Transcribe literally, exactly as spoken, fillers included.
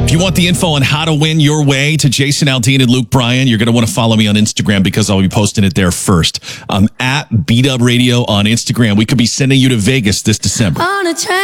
If you want the info on how to win your way to Jason Aldean and Luke Bryan, you're going to want to follow me on Instagram because I'll be posting it there first. I'm at B-Dub Radio on Instagram. We could be sending you to Vegas this December. On a train.